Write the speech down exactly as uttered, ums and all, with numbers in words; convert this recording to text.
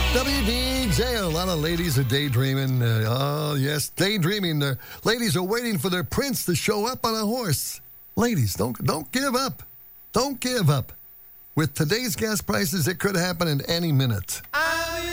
W D J, a lot of ladies are daydreaming. Uh, oh, yes, daydreaming. The ladies are waiting for their prince to show up on a horse. Ladies, don't don't give up. Don't give up. With today's gas prices, it could happen in any minute.